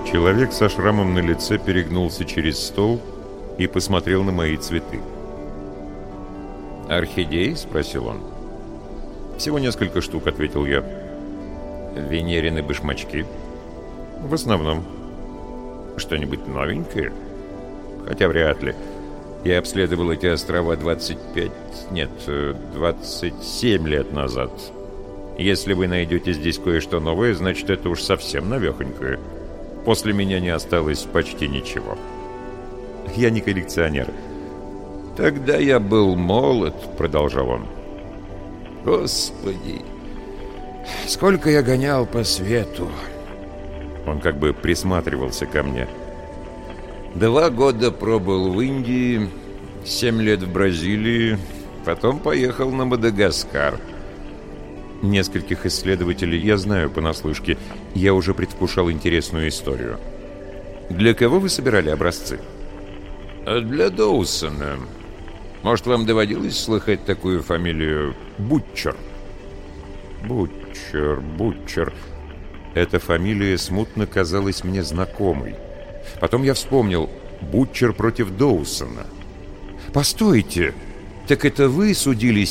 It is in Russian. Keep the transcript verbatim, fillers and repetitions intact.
Человек со шрамом на лице перегнулся через стол и посмотрел на мои цветы. «Орхидеи?» — спросил он. «Всего несколько штук», — ответил я. «Венерины башмачки?» «В основном». «Что-нибудь новенькое?» «Хотя вряд ли. Я обследовал эти острова двадцать пять... Нет, двадцать семь лет назад. Если вы найдете здесь кое-что новое, значит, это уж совсем новехонькое. После меня не осталось почти ничего. Я не коллекционер». «Тогда я был молод», — продолжал он. «Господи, сколько я гонял по свету!» Он как бы присматривался ко мне. «Два года пробыл в Индии, семь лет в Бразилии, потом поехал на Мадагаскар». Нескольких исследователей я знаю понаслышке. Я уже предвкушал интересную историю. «Для кого вы собирали образцы?» «Для Доусона. Может, вам доводилось слыхать такую фамилию Бутчер?» «Бутчер, Бутчер». Эта фамилия смутно казалась мне знакомой. Потом я вспомнил: Бутчер против Доусона. «Постойте, так это вы судились